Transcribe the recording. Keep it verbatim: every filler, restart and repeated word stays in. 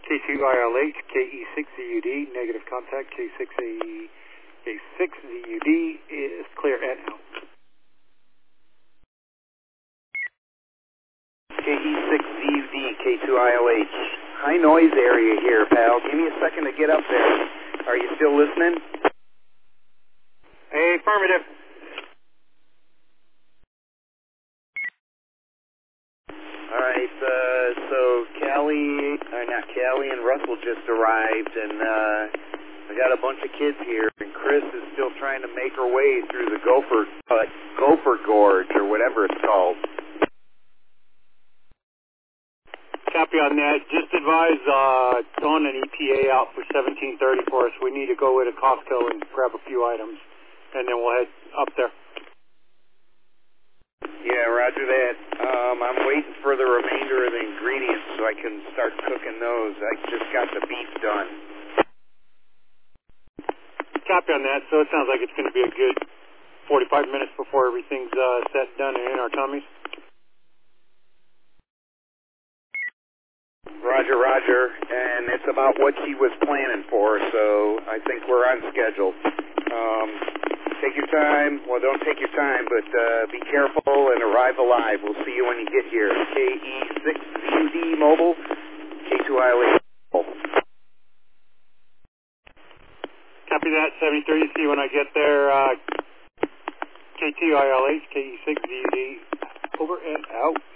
K two I L H, K E six Z U D, negative contact, K six A, K six Z U D is clear and out. K E six Z U D, K two I L H. High noise area here, pal. Give me a second to get up there. Are you still listening? Affirmative. All right, uh, so Callie, or not Callie and Russell just arrived, and uh, I got a bunch of kids here, and Chris is still trying to make her way through the Gopher, uh, Gopher Gorge, or whatever it's called. Copy on that. Just advise uh, throwing an E T A out for seventeen thirty for us. We need to go into Costco and grab a few items, and then we'll head up there. Yeah, roger that. Um, I'm waiting for the remainder of the ingredients so I can start cooking those. I just got the beef done. Copy on that. So it sounds like it's going to be a good forty-five minutes before everything's uh, set, done, and in our tummies. Roger, roger. And it's about what she was planning for, so I think we're on schedule. Um, take your time. Well, don't take your time, but uh, be careful and arrive alive. We'll see you when you get here. K E six Z U D mobile, K two I L H mobile. Copy that. seventy thirty. See you when I get there. Uh, K two I L H, K E six Z U D. Over and out.